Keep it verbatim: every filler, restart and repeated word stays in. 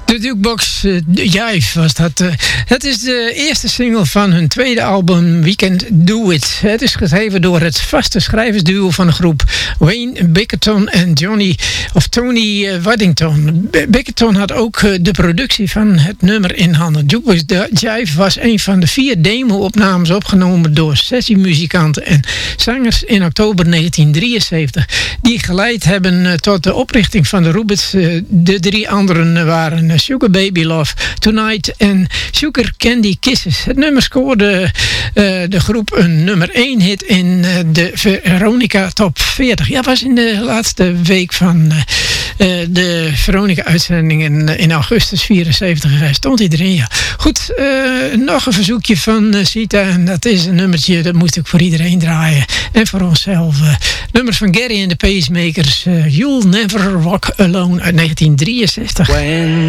De Jukebox uh, Jive was dat. Uh, het is de eerste single van hun tweede album Weekend Do It. Het is geschreven door het vaste schrijversduo van de groep Wayne Bickerton en Johnny of Tony uh, Waddington. B- Bickerton had ook uh, de productie van het nummer in handen. Jukebox Jive was een van de vier demo-opnames opgenomen door sessiemuzikanten en zangers in oktober negentien drieënzeventig. Die geleid hebben uh, tot de oprichting van de Rubettes. Uh, de drie anderen waren Sugar Baby Love, Tonight en Sugar Candy Kisses. Het nummer scoorde uh, de groep een nummer één hit in uh, de Veronica Top veertig. Ja, was in de laatste week van uh, uh, de Veronica-uitzending in, uh, in augustus vierenzeventig stond hij erin. Ja. Goed, uh, nog een verzoekje van uh, Sita en dat is een nummertje, dat moest ik voor iedereen draaien en voor onszelf. Uh, nummers van Gary en de Pacemakers, uh, You'll Never Walk Alone uit negentien drieënzestig. When